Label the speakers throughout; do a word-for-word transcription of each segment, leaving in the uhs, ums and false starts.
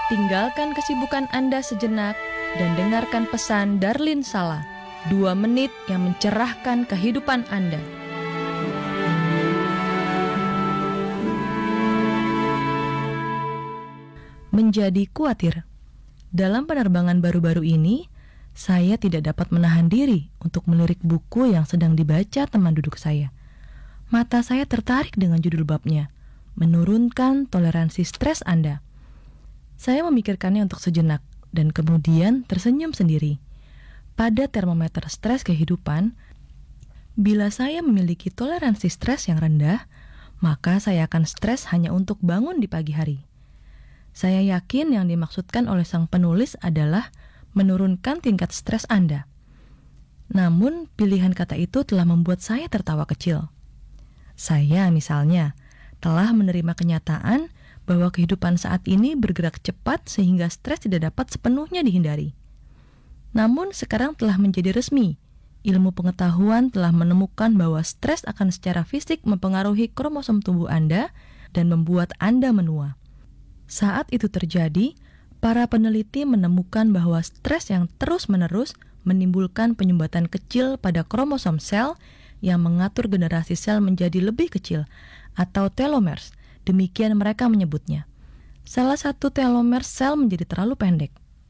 Speaker 1: tinggalkan kesibukan Anda sejenak dan dengarkan pesan Darlin Sala, dua menit yang mencerahkan kehidupan Anda. Menjadi khawatir. Dalam penerbangan baru-baru ini, saya tidak dapat menahan diri untuk melirik buku yang sedang dibaca teman duduk saya. Mata saya tertarik dengan judul babnya, Menurunkan Toleransi Stres Anda. Saya memikirkannya untuk sejenak dan kemudian tersenyum sendiri. Pada termometer stres kehidupan, bila saya memiliki toleransi stres yang rendah, maka saya akan stres hanya untuk bangun di pagi hari. Saya yakin yang dimaksudkan oleh sang penulis adalah menurunkan tingkat stres Anda. Namun, pilihan kata itu telah membuat saya tertawa kecil. Saya, misalnya, telah menerima kenyataan bahwa kehidupan saat ini bergerak cepat sehingga stres tidak dapat sepenuhnya dihindari. Namun, sekarang telah menjadi resmi. Ilmu pengetahuan telah menemukan bahwa stres akan secara fisik mempengaruhi kromosom tubuh Anda dan membuat Anda menua. Saat itu terjadi, para peneliti menemukan bahwa stres yang terus-menerus menimbulkan penyumbatan kecil pada kromosom sel yang mengatur generasi sel menjadi lebih kecil, atau telomeres, demikian mereka menyebutnya. Salah satu telomeres sel menjadi terlalu pendek.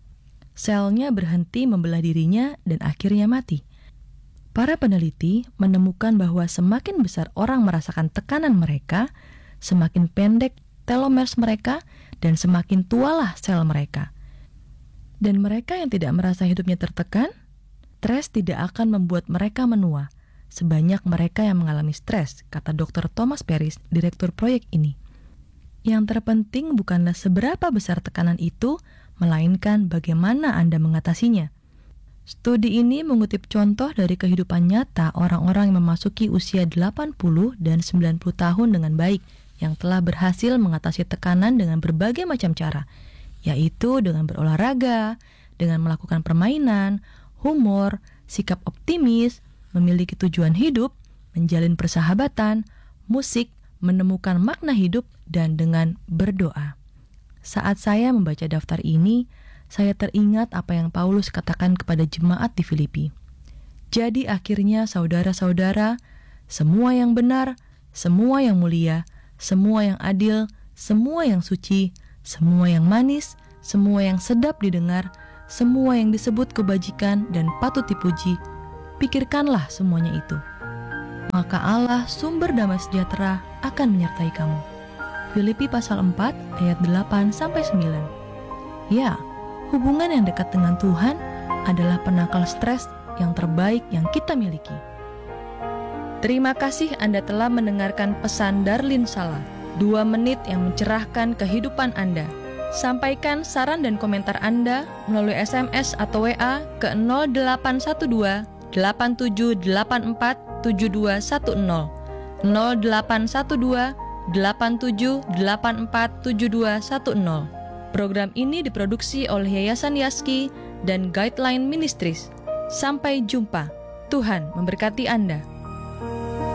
Speaker 1: Selnya berhenti membelah dirinya dan akhirnya mati. Para peneliti menemukan bahwa semakin besar orang merasakan tekanan mereka, semakin pendek telomeres mereka, dan semakin tualah sel mereka. Dan mereka yang tidak merasa hidupnya tertekan, stres tidak akan membuat mereka menua, sebanyak mereka yang mengalami stres, kata dokter Thomas Paris, direktur proyek ini. Yang terpenting bukanlah seberapa besar tekanan itu, melainkan bagaimana Anda mengatasinya. Studi ini mengutip contoh dari kehidupan nyata orang-orang yang memasuki usia delapan puluh dan sembilan puluh tahun dengan baik, yang telah berhasil mengatasi tekanan dengan berbagai macam cara, yaitu dengan berolahraga, dengan melakukan permainan, humor, sikap optimis, memiliki tujuan hidup, menjalin persahabatan, musik, menemukan makna hidup, dan dengan berdoa. Saat saya membaca daftar ini, saya teringat apa yang Paulus katakan kepada jemaat di Filipi. Jadi akhirnya saudara-saudara, semua yang benar, semua yang mulia, semua yang adil, semua yang suci, semua yang manis, semua yang sedap didengar, semua yang disebut kebajikan dan patut dipuji, pikirkanlah semuanya itu. Maka Allah sumber damai sejahtera akan menyertai kamu. Filipi pasal empat ayat delapan sampai sembilan. Ya, hubungan yang dekat dengan Tuhan adalah penangkal stres yang terbaik yang kita miliki. Terima kasih Anda telah mendengarkan pesan Darlin Sala, dua menit yang mencerahkan kehidupan Anda. Sampaikan saran dan komentar Anda melalui S M S atau W A ke nol delapan satu dua delapan tujuh delapan empat tujuh dua satu nol nol delapan satu dua delapan tujuh delapan empat tujuh dua satu nol. Program ini diproduksi oleh Yayasan Yaski dan Guideline Ministries. Sampai jumpa. Tuhan memberkati Anda.